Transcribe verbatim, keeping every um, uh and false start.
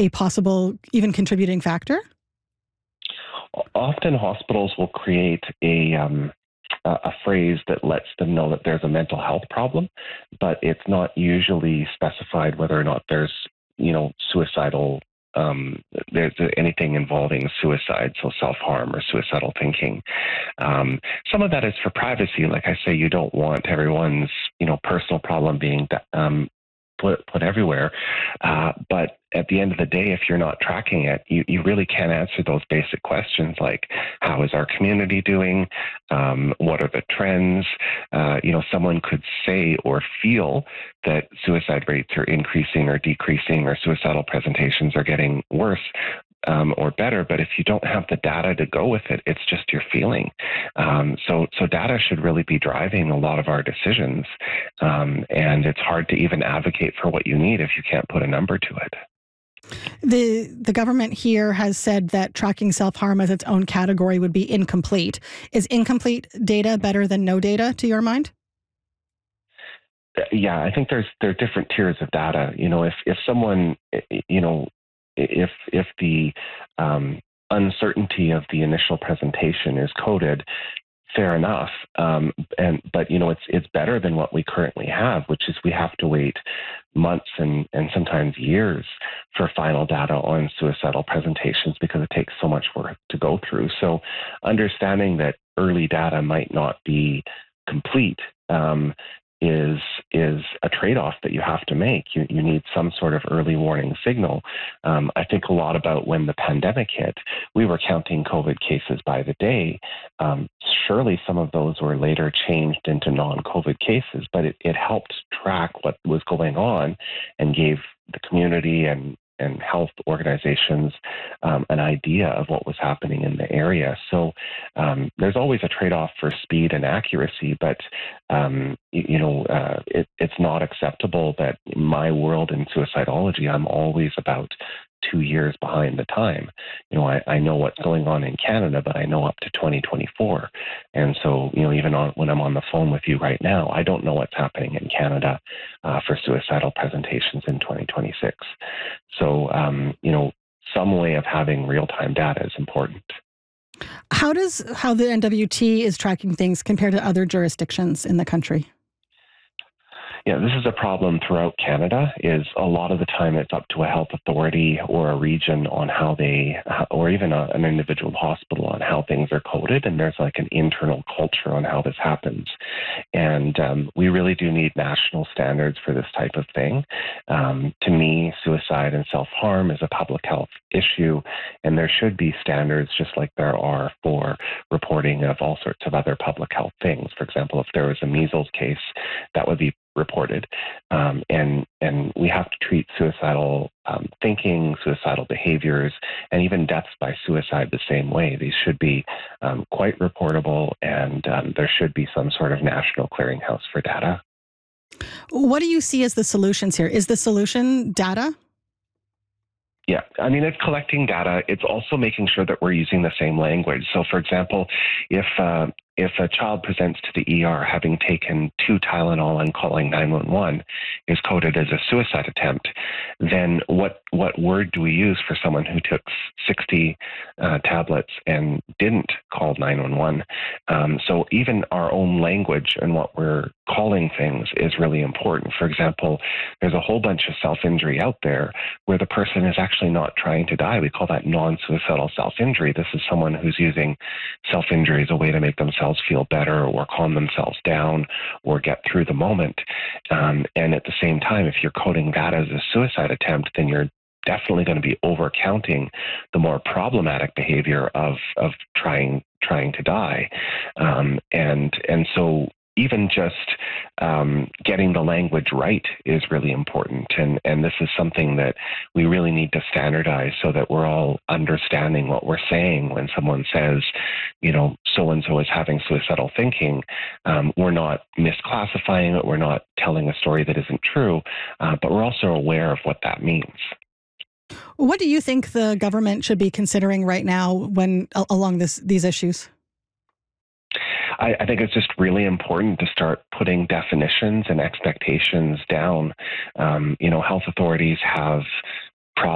a possible, even contributing factor? Often hospitals will create a um, a phrase that lets them know that there's a mental health problem, but it's not usually specified whether or not there's, you know, suicidal, um, there's anything involving suicide, so self-harm or suicidal thinking. Um, some of that is for privacy. Like I say, you don't want everyone's, you know, personal problem being um, put, put everywhere. Uh, but at the end of the day, if you're not tracking it, you, you really can't answer those basic questions like, how is our community doing? Um, what are the trends? Uh, you know, someone could say or feel that suicide rates are increasing or decreasing, or suicidal presentations are getting worse um, or better. But if you don't have the data to go with it, it's just your feeling. Um, so, so data should really be driving a lot of our decisions. Um, and it's hard to even advocate for what you need if you can't put a number to it. The the government here has said that tracking self-harm as its own category would be incomplete. Is incomplete data better than no data, to your mind? Yeah, I think there's there are different tiers of data. You know, if if someone, you know, if if the um, uncertainty of the initial presentation is coded, fair enough. Um, and but you know, it's it's better than what we currently have, which is we have to wait months and and sometimes years for final data on suicidal presentations because it takes so much work to go through. So, understanding that early data might not be complete um, is is a trade-off that you have to make. You you need some sort of early warning signal. Um, I think a lot about when the pandemic hit. We were counting COVID cases by the day. Um, surely some of those were later changed into non-COVID cases, but it, it helped track what was going on and gave the community and and health organizations um, an idea of what was happening in the area. So um, there's always a trade-off for speed and accuracy, but um, you, you know, uh, it, it's not acceptable that in my world in suicidology, I'm always about two years behind the time. You know, I, I know what's going on in Canada, but I know up to twenty twenty-four. And so, you know, even on, when I'm on the phone with you right now, I don't know what's happening in Canada uh, for suicidal presentations in twenty twenty-six. So, um, you know, some way of having real-time data is important. How does how the N W T is tracking things compare to other jurisdictions in the country? Yeah, this is a problem throughout Canada, is a lot of the time it's up to a health authority or a region on how they, or even a, an individual hospital on how things are coded. And there's like an internal culture on how this happens. And um, we really do need national standards for this type of thing. Um, to me, suicide and self-harm is a public health issue, and there should be standards just like there are for reporting of all sorts of other public health things. For example, if there was a measles case, that would be reported. Um, and and we have to treat suicidal um, thinking, suicidal behaviors, and even deaths by suicide the same way. These should be um, quite reportable, and um, there should be some sort of national clearinghouse for data. What do you see as the solutions here? Is the solution data? Yeah, I mean, it's collecting data. It's also making sure that we're using the same language. So, for example, if uh, if a child presents to the E R having taken two Tylenol and calling nine one one is coded as a suicide attempt, then what what word do we use for someone who took sixty uh, tablets and didn't call nine one one? Um, so even our own language and what we're calling things is really important. For example, there's a whole bunch of self-injury out there where the person is actually not trying to die. We call that non-suicidal self-injury. This is someone who's using self-injury as a way to make themselves feel better or calm themselves down or get through the moment. Um, and at the same time, if you're coding that as a suicide attempt, then you're definitely going to be overcounting the more problematic behavior of of trying trying to die. Um, and and so even just um, getting the language right is really important. And, and this is something that we really need to standardize so that we're all understanding what we're saying when someone says, you know, so-and-so is having suicidal thinking. Um, we're not misclassifying it. We're not telling a story that isn't true, uh, but we're also aware of what that means. What do you think the government should be considering right now when along this these issues? I, I think it's just really important to start putting definitions and expectations down. Um, you know, health authorities have